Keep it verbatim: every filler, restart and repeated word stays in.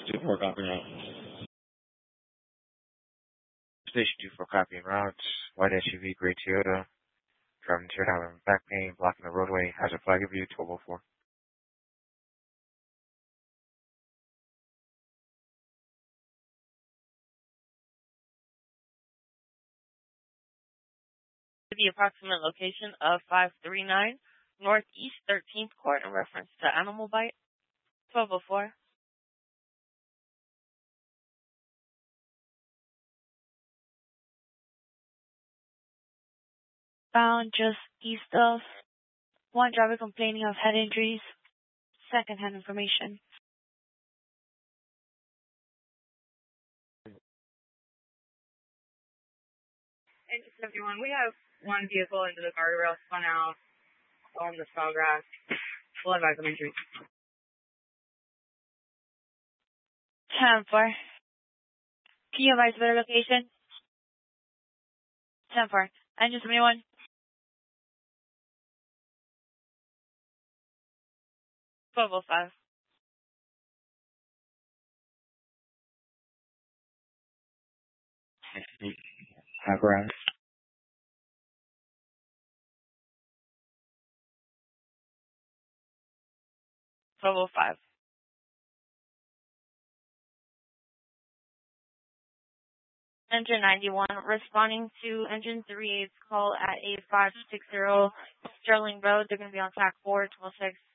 two four copy route. Station two four copy en route. White S U V, gray Toyota. Driving tear down back pain, blocking the roadway. Has a flag of view, twelve oh four. The approximate location of five three nine Northeast thirteenth Court in reference to animal bite. twelve oh four. Found just east of one driver complaining of head injuries. Second-hand information. Engine seventy-one, we have one vehicle into the guardrail spun out on the Sawgrass. We'll advise on injuries. ten four. Can you advise better location? ten four. Engine seventy-one. twelve oh five. High ground. twelve oh five. Engine ninety-one, responding to Engine three eight's call at eight five six zero Sterling Road. They're going to be on track four, twelve six.